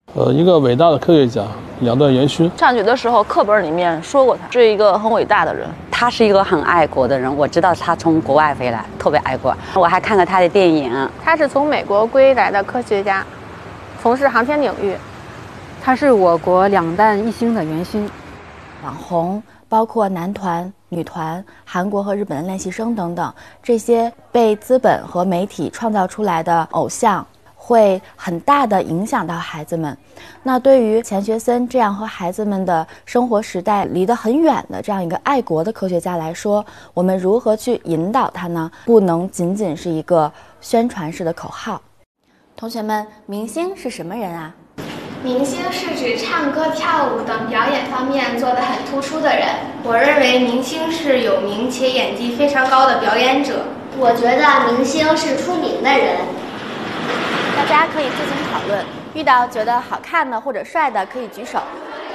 一个伟大的科学家，两段元勋。 上学的时候，课本里面说过他是一个很伟大的人。 他是一个很爱国的人，我知道他从国外回来，特别爱国。我还看了他的电影。 他是从美国归来的科学家，从事航天领域。 他是我国两弹一星的元勋。 网红包括男团、女团、韩国和日本的练习生等等，这些被资本和媒体创造出来的偶像，会很大的影响到孩子们。那对于钱学森这样和孩子们的生活时代离得很远的这样一个爱国的科学家来说，我们如何去引导他呢？不能仅仅是一个宣传式的口号。同学们，明星是什么人啊？ 明星是指唱歌、跳舞等表演方面做得很突出的人。我认为明星是有名且演技非常高的表演者。 我觉得明星是出名的人。 大家可以自行讨论，遇到觉得好看的或者帅的可以举手。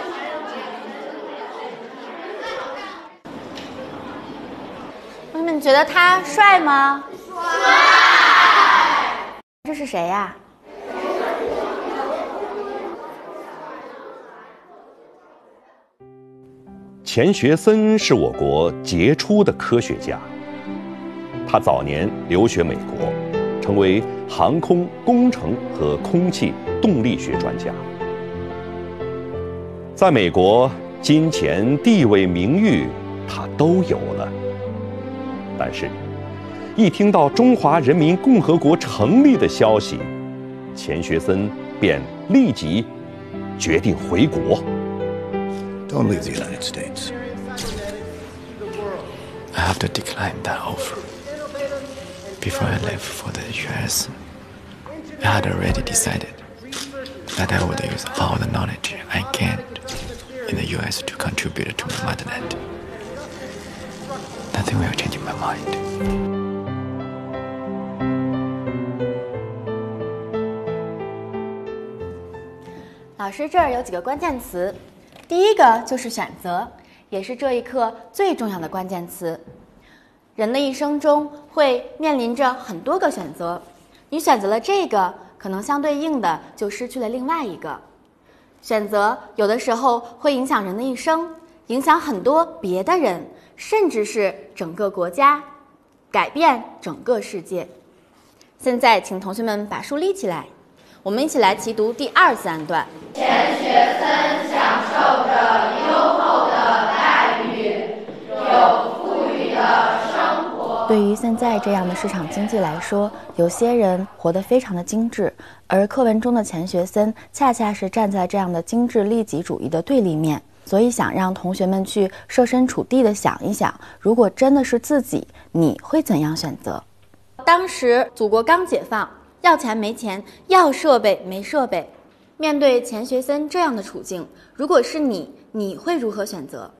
同学们觉得他帅吗？帅。这是谁呀？ 钱学森是我国杰出的科学家。他早年留学美国，成为航空工程和空气动力学专家。在美国，金钱、地位、名誉，他都有了。但是，一听到中华人民共和国成立的消息，钱学森便立即决定回国。 Don't leave the United States. I have to decline that offer. Before I left for the US, I had already decided that I would use all the knowledge I gained in the US to contribute to my motherland. Nothing will change my mind. 老师这儿有几个关键词，第一个就是选择，也是这一课最重要的关键词。人的一生中会面临着很多个选择，你选择了这个，可能相对应的就失去了另外一个。选择有的时候会影响人的一生，影响很多别的人，甚至是整个国家，改变整个世界。现在请同学们把书立起来，我们一起来齐读第2自然段。 钱学森享受着优厚的待遇，有富裕的生活。 对于现在这样的市场经济来说，有些人活得非常的精致，而课文中的钱学森恰恰是站在这样的精致利己主义的对立面。所以想让同学们去设身处地的想一想，如果真的是自己，你会怎样选择？当时祖国刚解放，要钱没钱，要设备没设备。面对钱学森这样的处境，如果是你会如何选择？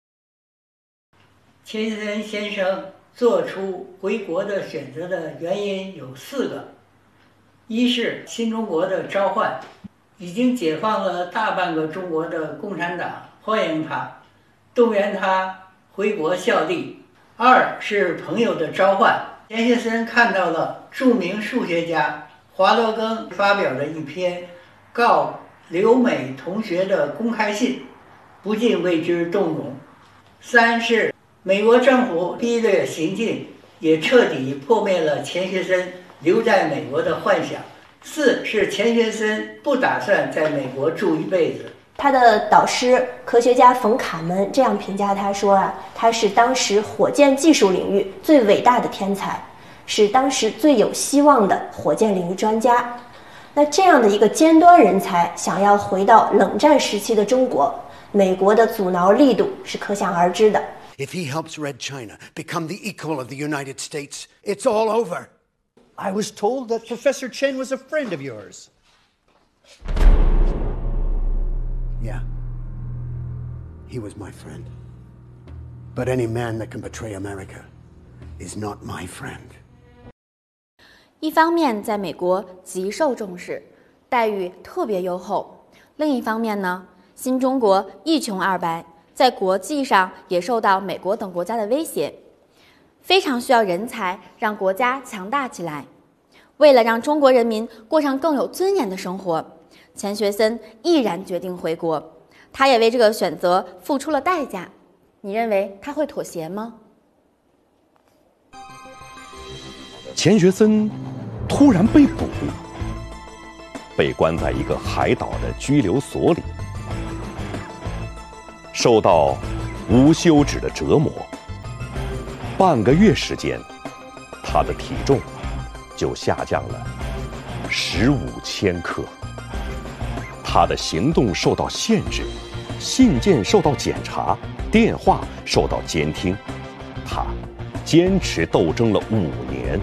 钱学森先生做出回国的选择的原因有4个：一是新中国的召唤，已经解放了大半个中国的共产党欢迎他，动员他回国效力；二是朋友的召唤。钱学森看到了著名数学家华罗庚发表的一篇告留美同学的公开信，不禁为之动容。三是美国政府逼的行径也彻底破灭了钱学森留在美国的幻想。四是钱学森不打算在美国住一辈子。 他的导师科学家冯卡门这样评价他说他是当时火箭技术领域最伟大的天才，是当时最有希望的火箭领域专家。那这样的一个尖端人才想要回到冷战时期的中国，美国的阻挠力度是可想而知的。 If he helps Red China become the equal of the United States, it's all over. I was told that Professor Chen was a friend of yours. Yeah, he was my friend. But any man that can betray America is not my friend. 一方面在美国极受重视，待遇特别优厚，另一方面呢，新中国一穷二白，在国际上也受到美国等国家的威胁，非常需要人才让国家强大起来。为了让中国人民过上更有尊严的生活， 钱学森毅然决定回国，他也为这个选择付出了代价。你认为他会妥协吗？ 钱学森突然被捕，被关在一个海岛的拘留所里，受到无休止的折磨。半个月时间，他的体重就下降了15千克。他的行动受到限制，信件受到检查，电话受到监听。他坚持斗争了5年。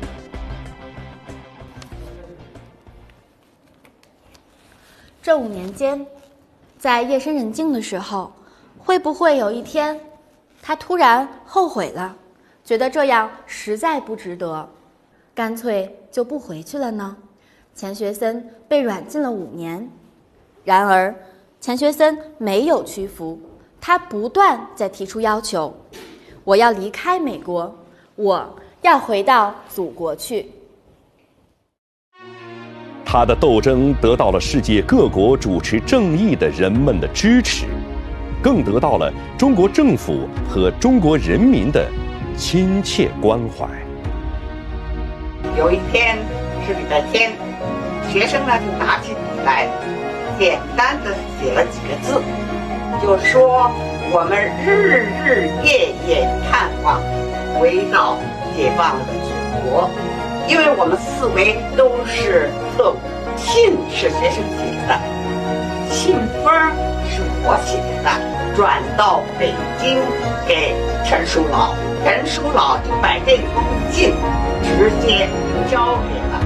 这5年间，在夜深人静的时候，会不会有一天，他突然后悔了，觉得这样实在不值得，干脆就不回去了呢？钱学森被软禁了5年，然而钱学森没有屈服，他不断在提出要求：我要离开美国，我要回到祖国去。 他的斗争得到了世界各国主持正义的人们的支持，更得到了中国政府和中国人民的亲切关怀。 有一天是礼拜天，学生呢就拿起笔来，简单的写了几个字，就说我们日日夜夜盼望回到解放的祖国，因为我们四围都是特务。信是学生写的，信封是我写的，转到北京给陈叔老，陈叔老就把这封信直接交给了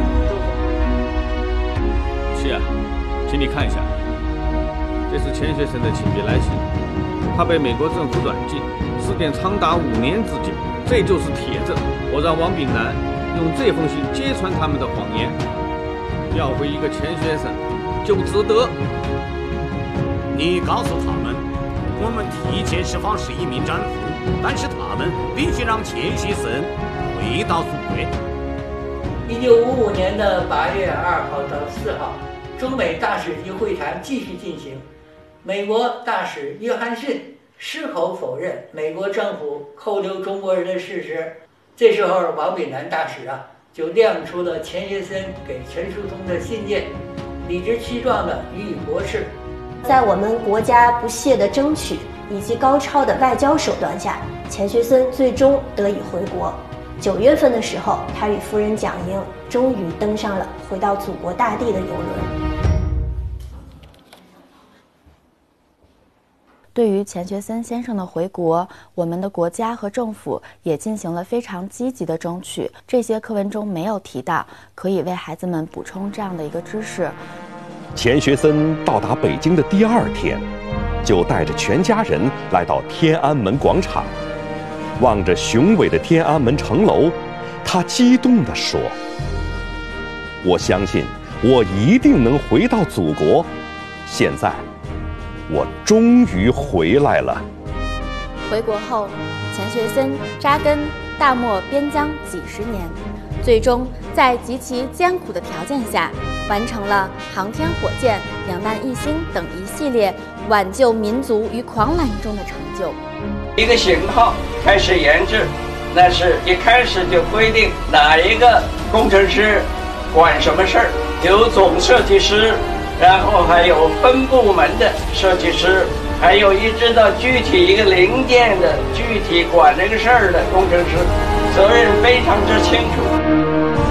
是啊，请你看一下，这是钱学森的亲笔来信，他被美国政府软禁，时间长达5年之久，这就是铁证。我让王炳南用这封信揭穿他们的谎言。要回一个钱学森就值得。 你告诉他们，我们提前释放11名战俘，但是他们必须让钱学森回到祖国。 1955年的8月2号到4号，中美大使级会谈继续进行。美国大使约翰逊矢口否认美国政府扣留中国人的事实。这时候，王炳南大使就亮出了钱学森给陈叔通的信件，理直气壮地予以驳斥。 在我们国家不懈的争取以及高超的外交手段下，钱学森最终得以回国。9月份的时候，他与夫人蒋英终于登上了回到祖国大地的邮轮。 对于钱学森先生的回国，我们的国家和政府也进行了非常积极的争取。这些课文中没有提到，可以为孩子们补充这样的一个知识。 钱学森到达北京的第2天，就带着全家人来到天安门广场，望着雄伟的天安门城楼，他激动地说：“我相信我一定能回到祖国，现在我终于回来了。” 回国后，钱学森扎根大漠边疆几10年，最终在极其艰苦的条件下，完成了航天火箭、2弹1星等一系列挽救民族于狂澜中的成就。 一个型号开始研制，那是一开始就规定哪一个工程师管什么事儿，有总设计师，然后还有分部门的设计师，还有一知道具体一个零件的具体管这个事儿的工程师，责任非常之清楚。